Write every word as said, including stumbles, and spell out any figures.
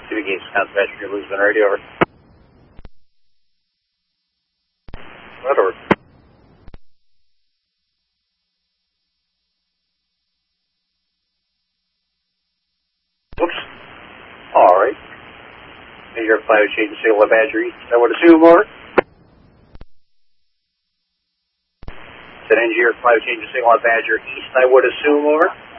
City Gates, Wisconsin, Passenger Lisbon Radio, over. Right over. Oops. Alright. New York Flight change signal at Badger East, I would assume, over. Said N G York Flight change signal at Badger East, I would assume, over.